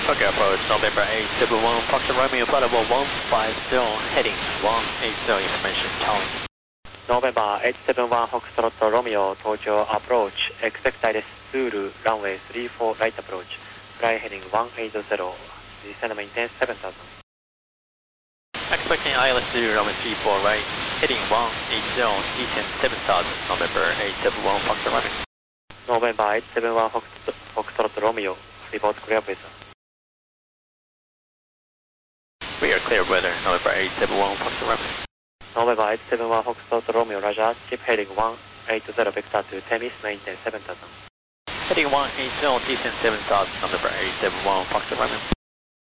Okay, approach November 871, Foxtrot Romeo, flight level 150, heading 180, information telling. November 871, Foxtrot Romeo, Tokyo approach, expect direct Zulu, runway 34, right approach, fly heading 180, descend maintain 7000. Expecting ILS Zulu, runway 34, right, heading 180, descend 7000, November 871, Foxtrot Romeo. November 871, Foxtrot Romeo, report clear weather. We are clear weather, November 871, Foxtrot Romeo. November 871, Foxtrot Romeo, Roger, keep heading 180, vector to Temis, maintain 7000. Heading 180, descend 7000, November 871, Foxtrot Romeo.